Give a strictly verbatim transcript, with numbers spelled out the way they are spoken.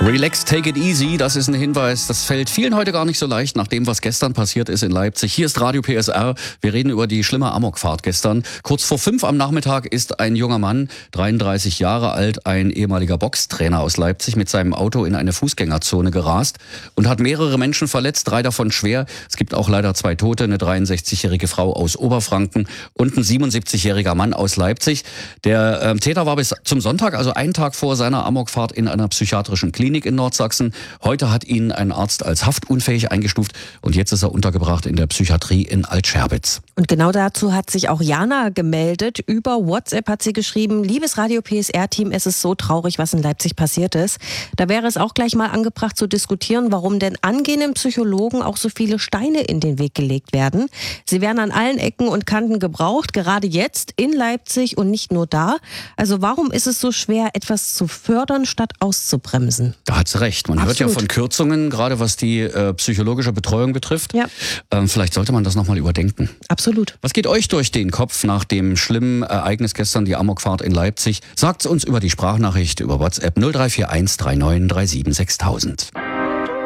Relax, take it easy, das ist ein Hinweis. Das fällt vielen heute gar nicht so leicht, nach dem, was gestern passiert ist in Leipzig. Hier ist Radio P S R. Wir reden über die schlimme Amokfahrt gestern. Kurz vor fünf am Nachmittag ist ein junger Mann, dreiunddreißig Jahre alt, ein ehemaliger Boxtrainer aus Leipzig, mit seinem Auto in eine Fußgängerzone gerast und hat mehrere Menschen verletzt, drei davon schwer. Es gibt auch leider zwei Tote, eine dreiundsechzigjährige Frau aus Oberfranken und ein siebenundsiebzigjähriger Mann aus Leipzig. Der äh, Täter war bis zum Sonntag, also einen Tag vor seiner Amokfahrt, in einer psychiatrischen Klinik in Nordsachsen. Heute hat ihn ein Arzt als haftunfähig eingestuft und jetzt ist er untergebracht in der Psychiatrie in Altscherbitz. Und genau dazu hat sich auch Jana gemeldet. Über WhatsApp hat sie geschrieben: Liebes Radio P S R-Team, es ist so traurig, was in Leipzig passiert ist. Da wäre es auch gleich mal angebracht zu diskutieren, warum denn angehenden Psychologen auch so viele Steine in den Weg gelegt werden. Sie werden an allen Ecken und Kanten gebraucht, gerade jetzt in Leipzig und nicht nur da. Also warum ist es so schwer, etwas zu fördern, statt auszubremsen? Da hat sie recht. Man Absolut. hört ja von Kürzungen, gerade was die äh, psychologische Betreuung betrifft. Ja. Ähm, vielleicht sollte man das nochmal überdenken. Absolut. Was geht euch durch den Kopf nach dem schlimmen Ereignis gestern, die Amokfahrt in Leipzig? Sagt's uns über die Sprachnachricht über WhatsApp null drei vier eins drei neun drei sieben sechstausend.